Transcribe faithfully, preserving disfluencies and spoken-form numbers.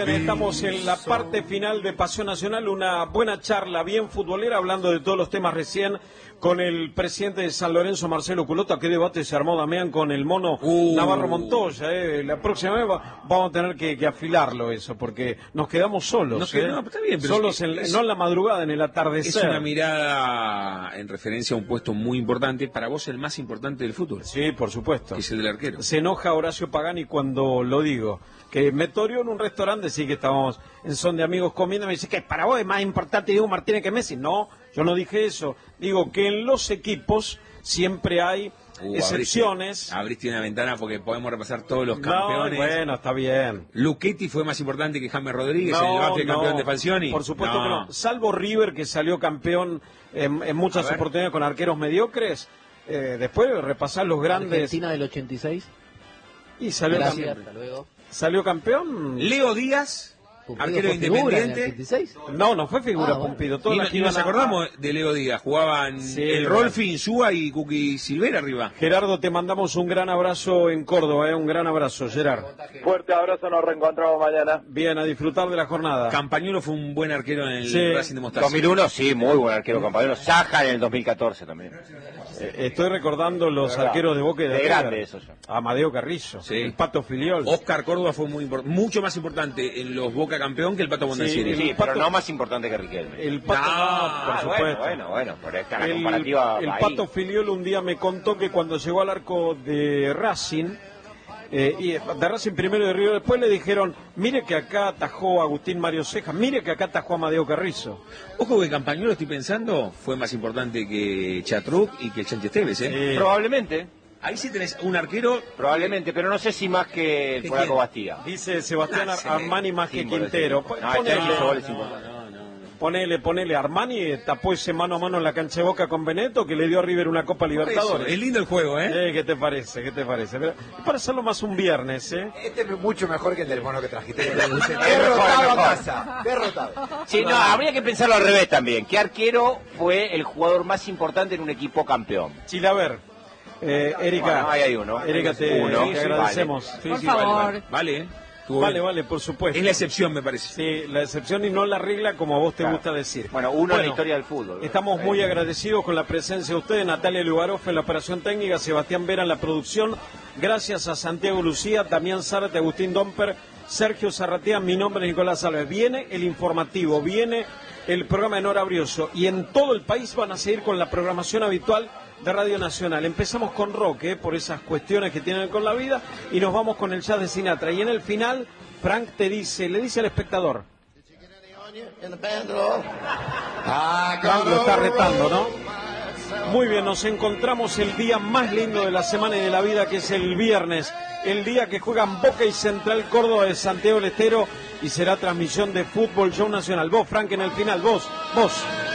bien, estamos en la parte final de Pasión Nacional, una buena charla bien futbolera, hablando de todos los temas recién con el presidente de San Lorenzo, Marcelo Culota. Qué debate se armó, Damián, con el mono uh. Navarro Montoya. Eh. La próxima vez va, vamos a tener que, que afilarlo eso, porque nos quedamos solos. No, eh. no, está bien, pero solos, es, en, es, no en la madrugada, en el atardecer. Es una mirada en referencia a un puesto muy importante, para vos el más importante del fútbol. Sí, por supuesto. Que es el del arquero. Se enoja Horacio Pagani cuando lo digo. Que me toreó en un restaurante, sí que estábamos en son de amigos comiendo, me dice que para vos es más importante Diego Martínez que Messi. No, yo no dije eso. Digo que en los equipos siempre hay uh, excepciones. Abriste, abriste una ventana porque podemos repasar todos los campeones. No, bueno, está bien. Luchetti fue más importante que James Rodríguez, no, el Banfield no, campeón de Falcioni. Por supuesto no. que no. Salvo River, que salió campeón en, en muchas oportunidades con arqueros mediocres. Eh, después repasar los grandes. Argentina del ochenta y seis. Y salió Gracias, campeón. hasta luego. ¿Salió campeón? Leo Díaz, Pumpido arquero independiente. ¿No? No, no fue figura, ah, bueno. Pumpido. Todos Y, las y nos acordamos de Leo Díaz. Jugaban sí, el Rolfi, Insúa y Cookie Silvera arriba. Gerardo, te mandamos un gran abrazo en Córdoba, ¿eh? Un gran abrazo, Gerard. Fuerte abrazo, nos reencontramos mañana. Bien, a disfrutar de la jornada. Campañuelo fue un buen arquero en el sí. Racing de Mostaza. dos mil uno, sí, muy buen arquero, Campañuelo. Saja en el dos mil catorce también. Eh, estoy recordando los arqueros de Boca y de, de grande eso ya. Amadeo Carrillo, sí. El Pato Filiol. Oscar Córdoba fue muy mucho más importante en los Boca campeón que el Pato Bondancieri. Sí, sí, Pato, pero no más importante que Riquelme. El Pato, no, ah, por supuesto. Bueno, bueno, bueno, por esta la el, comparativa. El ahí. Pato Filiol un día me contó que cuando llegó al arco de Racing, eh, y de Racing primero y de Río después, le dijeron, mire que acá atajó Agustín Mario Cejas, mire que acá atajó Amadeo Carrizo. Ojo que Campañuelo, estoy pensando, fue más importante que Chatruc y que el Sánchez Tevez, ¿eh? Sí. Probablemente. Ahí sí tenés un arquero. Probablemente, pero no sé si más que el Polaco Bastía. Dice Sebastián ah, Armani más que Quintero. No, ponele, no, no, no, no. ponele, ponele Armani, tapó ese mano a mano en la cancha de Boca con Benetto, que le dio a River una Copa Libertadores. Eso, es lindo el juego, ¿eh? ¿eh? ¿Qué te parece? ¿Qué te parece? Pero, para hacerlo más un viernes, ¿eh? Este es mucho mejor que el del mono que trajiste. Derrotado a casa. Derrotado. Sí, no, habría que pensarlo al revés también. ¿Qué arquero fue el jugador más importante en un equipo campeón? Chilaver. Eh, Erika, bueno, ahí hay uno. Erika, te, uno, te sí, agradecemos. Vale. Sí, Por sí, favor. Vale, vale. Vale, ¿eh? Vale, vale, por supuesto. Es la excepción, me parece. Sí, la excepción y no la regla, como a vos te claro. gusta decir. Bueno, uno bueno, en la historia del fútbol. Estamos muy agradecidos con la presencia de ustedes, Natalia Lugaroff en la operación técnica, Sebastián Vera en la producción. Gracias a Santiago Lucía, Damián Zárate, Agustín Domper, Sergio Zarratea. Mi nombre es Nicolás Alves. Viene el informativo, viene el programa de Nora Brioso, y en todo el país van a seguir con la programación habitual de Radio Nacional. Empezamos con rock, ¿eh? por esas cuestiones que tienen con la vida, y nos vamos con el jazz de Sinatra. Y en el final, Frank te dice, le dice al espectador. Frank lo está retando, ¿no? Muy bien, nos encontramos el día más lindo de la semana y de la vida, que es el viernes, el día que juegan Boca y Central Córdoba de Santiago del Estero, y será transmisión de Fútbol Show Nacional. Vos, Frank, en el final, vos, vos.